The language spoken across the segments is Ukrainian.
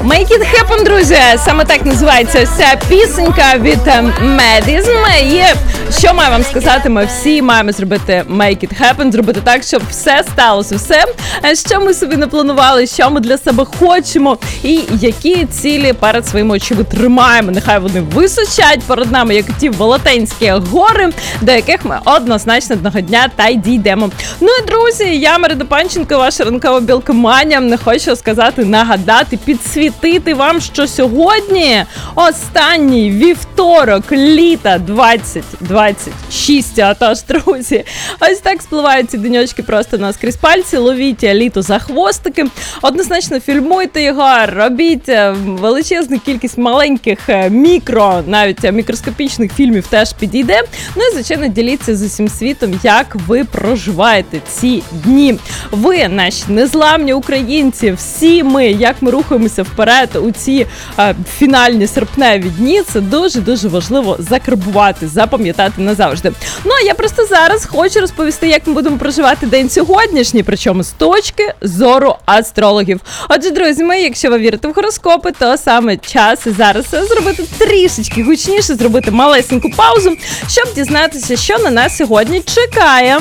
Make it happen, друзі! Саме так називається ця пісенька від Madison. І що маю вам сказати, ми всі маємо зробити make it happen, зробити так, щоб все сталося, все, що ми собі напланували, що ми для себе хочемо і які цілі перед своїми очима тримаємо. Нехай вони височать перед нами, як ті велетенські гори, до яких ми однозначно одного дня та й дійдемо. Ну і, друзі, я Марина Панченко, ваша ранкова білкоманія. Не хочу сказати, нагадати, підсвітити вам, що сьогодні останній вівторок літа 2026. А тож, друзі, ось так спливають ці денечки просто наскрізь пальці. Ловіть літо за хвостики. Однозначно фільмуйте його, робіть величезну кількість маленьких навіть мікроскопічних фільмів теж підійде. Ну і, звичайно, діліться з усім світом, як ви проживаєте ці дні. Ви, наші незламні українці, всі ми, як ми рухаємося вперед у ці фінальні серпневі дні, це дуже-дуже важливо закарбувати, запам'ятати назавжди. Ну, а я просто зараз хочу розповісти, як ми будемо проживати день сьогоднішній, причому з точки зору астрологів. Отже, друзі мої, якщо ви вірите в гороскопи, то саме час зараз зробити трішечки гучніше, зробити малесеньку паузу, щоб дізнатися, що на нас сьогодні чекає.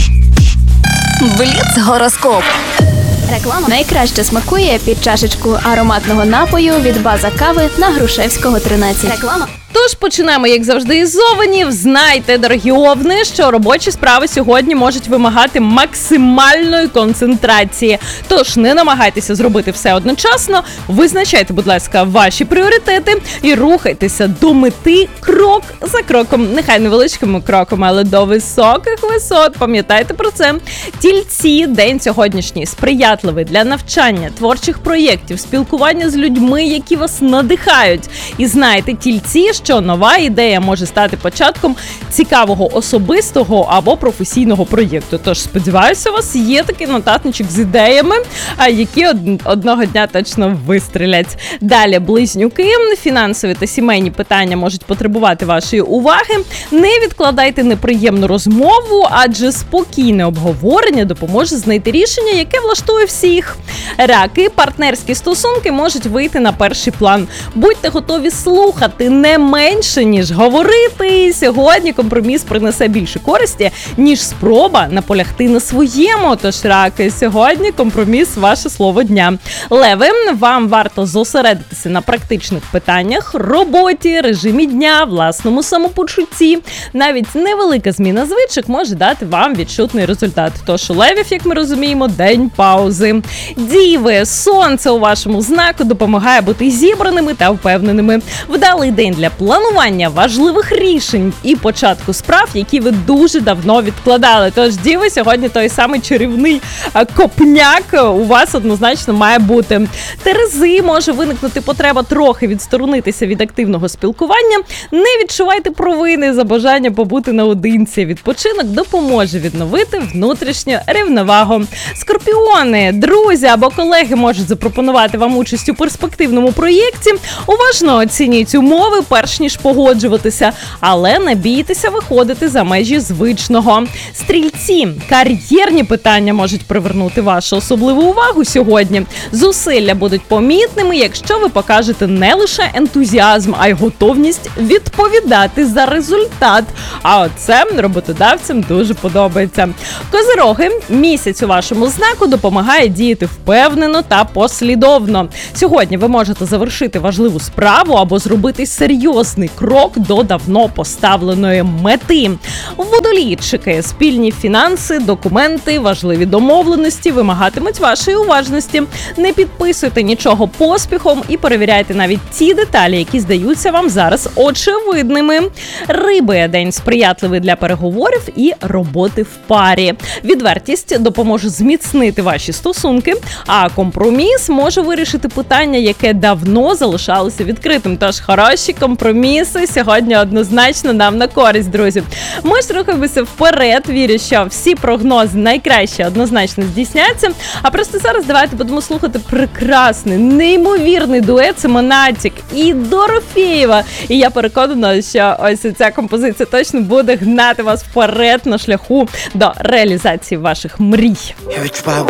Бліц-гороскоп. Реклама найкраще смакує під чашечку ароматного напою від База Кави на Грушевського, 13. Реклама. Тож починаємо, як завжди, із овнів. Знайте, дорогі овни, що робочі справи сьогодні можуть вимагати максимальної концентрації. Тож не намагайтеся зробити все одночасно, визначайте, будь ласка, ваші пріоритети і рухайтеся до мети крок за кроком. Нехай невеличкими кроками, але до високих висот. Пам'ятайте про це. Тільці, день сьогоднішній сприятливий для навчання, творчих проєктів, спілкування з людьми, які вас надихають. І знайте, тільці, що нова ідея може стати початком цікавого особистого або професійного проєкту. Тож, сподіваюся, у вас є такий нотатничок з ідеями, які одного дня точно вистрілять. Далі, близнюки, фінансові та сімейні питання можуть потребувати вашої уваги. Не відкладайте неприємну розмову, адже спокійне обговорення допоможе знайти рішення, яке влаштує всіх. Раки, партнерські стосунки можуть вийти на перший план. Будьте готові слухати не менше, ніж говорити. Сьогодні компроміс принесе більше користі, ніж спроба наполягти на своєму. Тож, раки, сьогодні компроміс – ваше слово дня. Леви, вам варто зосередитися на практичних питаннях, роботі, режимі дня, власному самопочутті. Навіть невелика зміна звичок може дати вам відчутний результат. Тож у левів, як ми розуміємо, день паузи. Діви, сонце у вашому знаку допомагає бути зібраними та впевненими. Вдалий день для планування важливих рішень і початку справ, які ви дуже давно відкладали. Тож, діви, сьогодні той самий чарівний копняк у вас однозначно має бути. Терези, може виникнути потреба трохи відсторонитися від активного спілкування. Не відчувайте провини за бажання побути наодинці. Відпочинок допоможе відновити внутрішню рівновагу. Скорпіони, друзі або колеги можуть запропонувати вам участь у перспективному проєкті. Уважно оцініть умови, перш ніж погоджуватися, але не бійтеся виходити за межі звичного. Стрільці, кар'єрні питання можуть привернути вашу особливу увагу сьогодні. Зусилля будуть помітними, якщо ви покажете не лише ентузіазм, а й готовність відповідати за результат. А оце роботодавцям дуже подобається. Козироги, місяць у вашому знаку допомагає діяти впевнено та послідовно. Сьогодні ви можете завершити важливу справу або зробити серйозний крок до давно поставленої мети. Водолійчики, спільні фінанси, документи, важливі домовленості вимагатимуть вашої уважності. Не підписуйте нічого поспіхом і перевіряйте навіть ті деталі, які здаються вам зараз очевидними. Риби, день сприятливий для переговорів і роботи в парі. Відвертість допоможе зміцнити ваші стосунки, а компроміс може вирішити питання, яке давно залишалося відкритим. Тож хороші компроміси сьогодні однозначно нам на користь, друзі. Ми ж рухаємося вперед, вірю, що всі прогнози найкраще однозначно здійсняться. А просто зараз давайте будемо слухати прекрасний, неймовірний дует. Це Монатік і Дорофєєва. І я переконана, що ось ця композиція точно буде гнати вас вперед на шляху до реалізації ваших мрій.